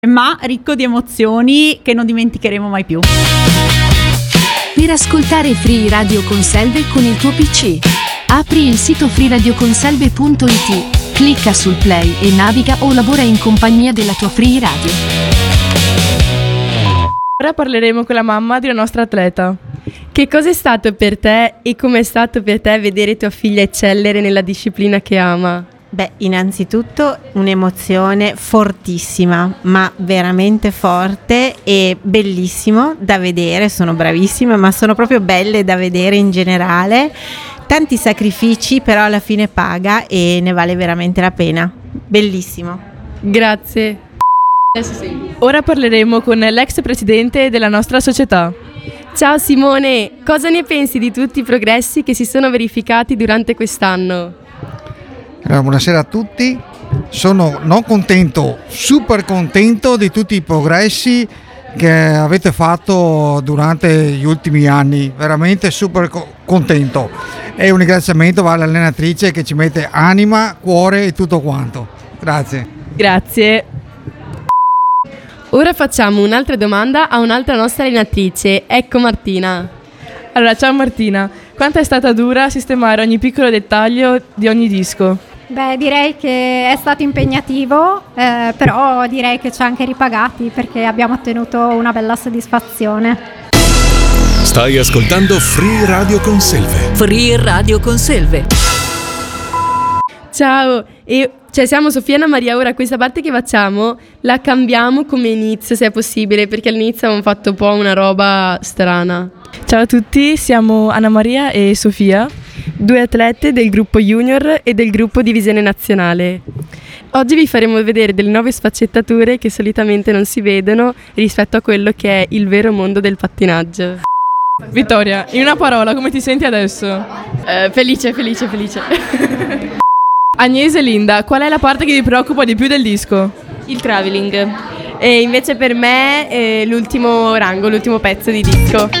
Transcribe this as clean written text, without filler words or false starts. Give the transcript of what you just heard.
ma ricco di emozioni che non dimenticheremo mai più. Per ascoltare Free Radio Conselve con il tuo PC, apri il sito freeradioconselve.it, clicca sul play e naviga o lavora in compagnia della tua Free Radio. Ora parleremo con la mamma di una nostra atleta. Che cosa è stato per te e come è stato per te vedere tua figlia eccellere nella disciplina che ama? Beh, innanzitutto un'emozione fortissima, ma veramente forte e bellissimo da vedere. Sono bravissime, ma sono proprio belle da vedere in generale. Tanti sacrifici, però alla fine paga e ne vale veramente la pena. Bellissimo. Grazie. Ora parleremo con l'ex presidente della nostra società. Ciao Simone, cosa ne pensi di tutti i progressi che si sono verificati durante quest'anno? Buonasera a tutti, sono non contento, super contento di tutti i progressi che avete fatto durante gli ultimi anni, veramente super contento e un ringraziamento va all'allenatrice che ci mette anima, cuore e tutto quanto. Grazie. Grazie. Ora facciamo un'altra domanda a un'altra nostra allenatrice, ecco Martina. Allora, ciao Martina, quanto è stata dura sistemare ogni piccolo dettaglio di ogni disco? Beh, direi che è stato impegnativo, però direi che ci ha anche ripagati perché abbiamo ottenuto una bella soddisfazione. Stai ascoltando Free Radio Conselve. Free Radio Conselve. Ciao, siamo Sofia e Anna Maria, ora questa parte che facciamo la cambiamo come inizio se è possibile, perché all'inizio avevamo fatto un po' una roba strana. Ciao a tutti, siamo Anna Maria e Sofia, due atlete del gruppo junior e del gruppo divisione nazionale. Oggi vi faremo vedere delle nuove sfaccettature che solitamente non si vedono rispetto a quello che è il vero mondo del pattinaggio. Vittoria, in una parola, come ti senti adesso? Felice. Agnese e Linda, qual è la parte che vi preoccupa di più del disco? Il traveling. E invece per me l'ultimo rango, l'ultimo pezzo di disco.